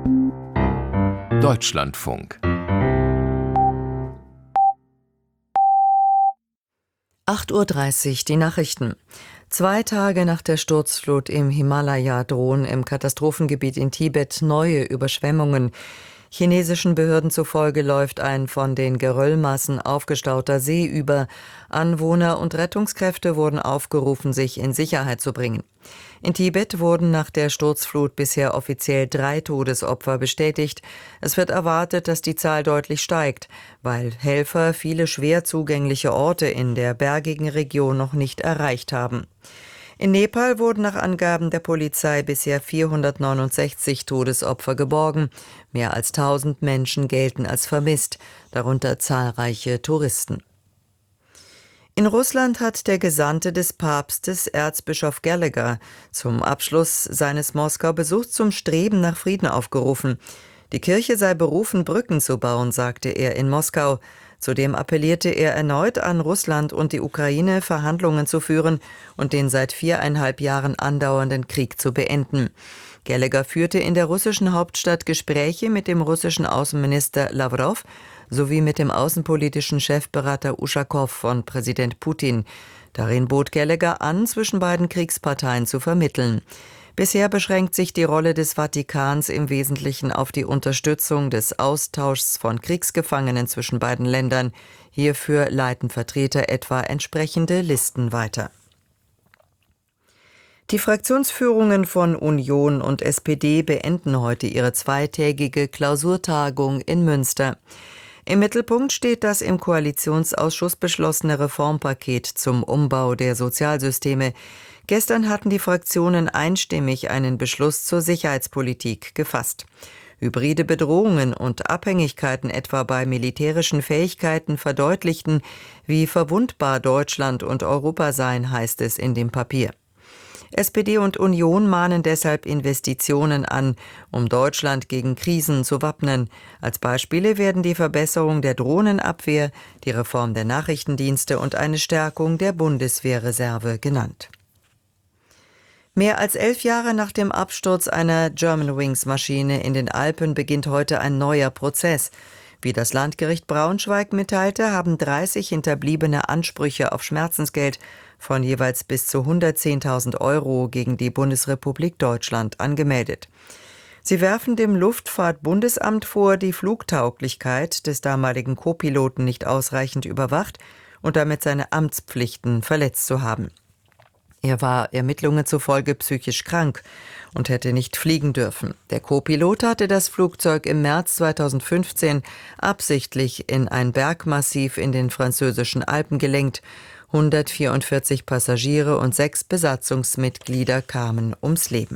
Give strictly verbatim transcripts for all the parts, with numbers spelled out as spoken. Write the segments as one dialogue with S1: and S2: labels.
S1: Deutschlandfunk.
S2: acht Uhr dreißig, die Nachrichten. Zwei Tage nach der Sturzflut im Himalaya drohen im Katastrophengebiet in Tibet neue Überschwemmungen. Chinesischen Behörden zufolge läuft ein von den Geröllmassen aufgestauter See über. Anwohner und Rettungskräfte wurden aufgerufen, sich in Sicherheit zu bringen. In Tibet wurden nach der Sturzflut bisher offiziell drei Todesopfer bestätigt. Es wird erwartet, dass die Zahl deutlich steigt, weil Helfer viele schwer zugängliche Orte in der bergigen Region noch nicht erreicht haben. In Nepal wurden nach Angaben der Polizei bisher vierhundertneunundsechzig Todesopfer geborgen. Mehr als tausend Menschen gelten als vermisst, darunter zahlreiche Touristen. In Russland hat der Gesandte des Papstes, Erzbischof Gallagher, zum Abschluss seines Moskau-Besuchs zum Streben nach Frieden aufgerufen. Die Kirche sei berufen, Brücken zu bauen, sagte er in Moskau. Zudem appellierte er erneut an Russland und die Ukraine, Verhandlungen zu führen und den seit viereinhalb Jahren andauernden Krieg zu beenden. Gallagher führte in der russischen Hauptstadt Gespräche mit dem russischen Außenminister Lawrow sowie mit dem außenpolitischen Chefberater Uschakow von Präsident Putin. Darin bot Gallagher an, zwischen beiden Kriegsparteien zu vermitteln. Bisher beschränkt sich die Rolle des Vatikans im Wesentlichen auf die Unterstützung des Austauschs von Kriegsgefangenen zwischen beiden Ländern. Hierfür leiten Vertreter etwa entsprechende Listen weiter. Die Fraktionsführungen von Union und S P D beenden heute ihre zweitägige Klausurtagung in Münster. Im Mittelpunkt steht das im Koalitionsausschuss beschlossene Reformpaket zum Umbau der Sozialsysteme. Gestern hatten die Fraktionen einstimmig einen Beschluss zur Sicherheitspolitik gefasst. Hybride Bedrohungen und Abhängigkeiten etwa bei militärischen Fähigkeiten verdeutlichten, wie verwundbar Deutschland und Europa seien, heißt es in dem Papier. S P D und Union mahnen deshalb Investitionen an, um Deutschland gegen Krisen zu wappnen. Als Beispiele werden die Verbesserung der Drohnenabwehr, die Reform der Nachrichtendienste und eine Stärkung der Bundeswehrreserve genannt. Mehr als elf Jahre nach dem Absturz einer Germanwings-Maschine in den Alpen beginnt heute ein neuer Prozess. Wie das Landgericht Braunschweig mitteilte, haben dreißig Hinterbliebene Ansprüche auf Schmerzensgeld von jeweils bis zu hundertzehntausend Euro gegen die Bundesrepublik Deutschland angemeldet. Sie werfen dem Luftfahrtbundesamt vor, die Flugtauglichkeit des damaligen Co-Piloten nicht ausreichend überwacht und damit seine Amtspflichten verletzt zu haben. Er war Ermittlungen zufolge psychisch krank und hätte nicht fliegen dürfen. Der Co-Pilot hatte das Flugzeug im März zweitausendfünfzehn absichtlich in ein Bergmassiv in den französischen Alpen gelenkt. hundertvierundvierzig Passagiere und sechs Besatzungsmitglieder kamen ums Leben.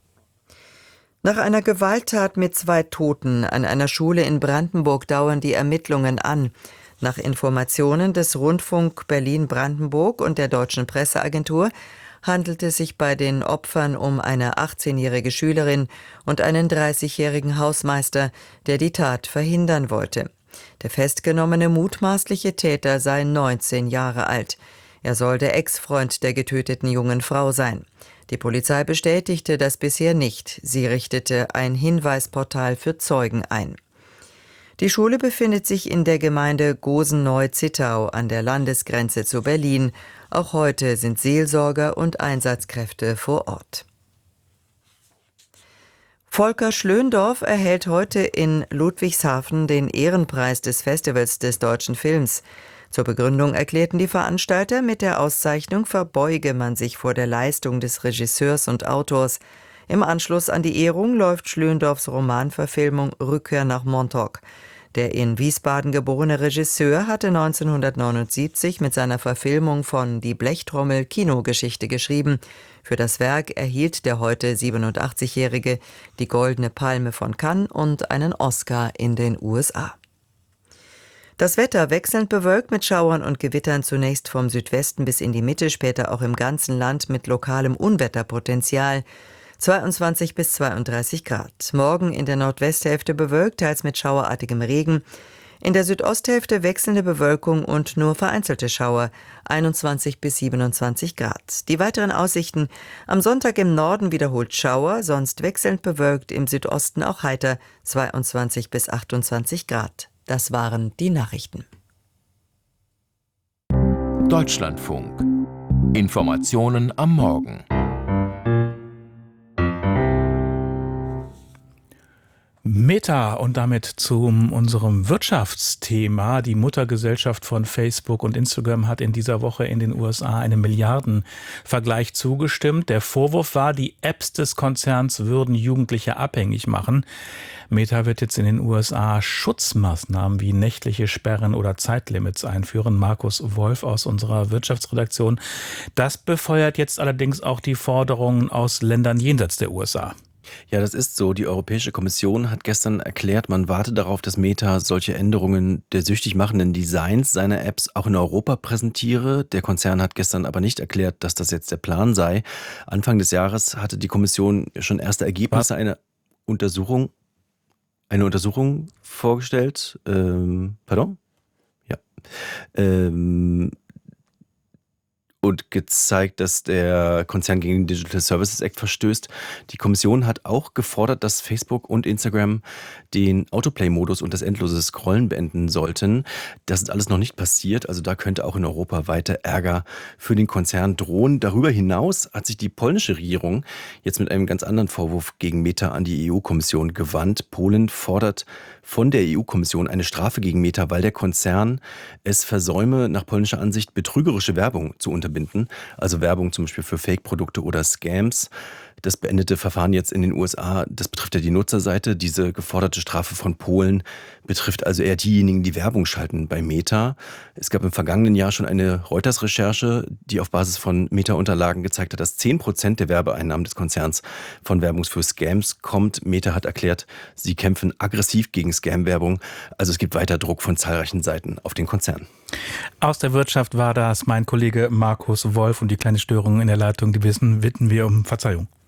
S2: Nach einer Gewalttat mit zwei Toten an einer Schule in Brandenburg dauern die Ermittlungen an. Nach Informationen des Rundfunk Berlin-Brandenburg und der Deutschen Presseagentur handelt es sich bei den Opfern um eine achtzehnjährige Schülerin und einen dreißigjährigen Hausmeister, der die Tat verhindern wollte. Der festgenommene mutmaßliche Täter sei neunzehn Jahre alt. Er soll der Ex-Freund der getöteten jungen Frau sein. Die Polizei bestätigte das bisher nicht. Sie richtete ein Hinweisportal für Zeugen ein. Die Schule befindet sich in der Gemeinde Gosen-Neu-Zittau an der Landesgrenze zu Berlin. Auch heute sind Seelsorger und Einsatzkräfte vor Ort. Volker Schlöndorff erhält heute in Ludwigshafen den Ehrenpreis des Festivals des deutschen Films. Zur Begründung erklärten die Veranstalter, mit der Auszeichnung verbeuge man sich vor der Leistung des Regisseurs und Autors. Im Anschluss an die Ehrung läuft Schlöndorffs Romanverfilmung Rückkehr nach Montauk. Der in Wiesbaden geborene Regisseur hatte neunzehnhundertneunundsiebzig mit seiner Verfilmung von Die Blechtrommel Kinogeschichte geschrieben. Für das Werk erhielt der heute siebenundachtzigjährige die Goldene Palme von Cannes und einen Oscar in den U S A. Das Wetter wechselnd bewölkt mit Schauern und Gewittern, zunächst vom Südwesten bis in die Mitte, später auch im ganzen Land mit lokalem Unwetterpotenzial. zweiundzwanzig bis zweiunddreißig Grad. Morgen in der Nordwesthälfte bewölkt, teils mit schauerartigem Regen. In der Südosthälfte wechselnde Bewölkung und nur vereinzelte Schauer, einundzwanzig bis siebenundzwanzig Grad. Die weiteren Aussichten: am Sonntag im Norden wiederholt Schauer, sonst wechselnd bewölkt, im Südosten auch heiter, zweiundzwanzig bis achtundzwanzig Grad. Das waren die Nachrichten.
S1: Deutschlandfunk. Informationen am Morgen.
S3: Meta und damit zu unserem Wirtschaftsthema. Die Muttergesellschaft von Facebook und Instagram hat in dieser Woche in den U S A einem Milliardenvergleich zugestimmt. Der Vorwurf war, die Apps des Konzerns würden Jugendliche abhängig machen. Meta wird jetzt in den U S A Schutzmaßnahmen wie nächtliche Sperren oder Zeitlimits einführen. Markus Wolf aus unserer Wirtschaftsredaktion. Das befeuert jetzt allerdings auch die Forderungen aus Ländern jenseits der U S A.
S4: Ja, das ist so. Die Europäische Kommission hat gestern erklärt, man warte darauf, dass Meta solche Änderungen der süchtig machenden Designs seiner Apps auch in Europa präsentiere. Der Konzern hat gestern aber nicht erklärt, dass das jetzt der Plan sei. Anfang des Jahres hatte die Kommission schon erste Ergebnisse einer Untersuchung, eine Untersuchung vorgestellt. Ähm, pardon? Ja. Ähm, und gezeigt, dass der Konzern gegen den Digital Services Act verstößt. Die Kommission hat auch gefordert, dass Facebook und Instagram den Autoplay-Modus und das endlose Scrollen beenden sollten. Das ist alles noch nicht passiert, also da könnte auch in Europa weiter Ärger für den Konzern drohen. Darüber hinaus hat sich die polnische Regierung jetzt mit einem ganz anderen Vorwurf gegen Meta an die E U-Kommission gewandt. Polen fordert von der E U-Kommission eine Strafe gegen Meta, weil der Konzern es versäume, nach polnischer Ansicht betrügerische Werbung zu unterbinden, also Werbung zum Beispiel für Fake-Produkte oder Scams. Das beendete Verfahren jetzt in den U S A, das betrifft ja die Nutzerseite. Diese geforderte Strafe von Polen betrifft also eher diejenigen, die Werbung schalten bei Meta. Es gab im vergangenen Jahr schon eine Reuters-Recherche, die auf Basis von Meta-Unterlagen gezeigt hat, dass zehn Prozent der Werbeeinnahmen des Konzerns von Werbung für Scams kommt. Meta hat erklärt, sie kämpfen aggressiv gegen Scam-Werbung. Also es gibt weiter Druck von zahlreichen Seiten auf den Konzern.
S3: Aus der Wirtschaft war das mein Kollege Markus Wolf, und die kleine Störung in der Leitung, die wissen, bitten wir um Verzeihung.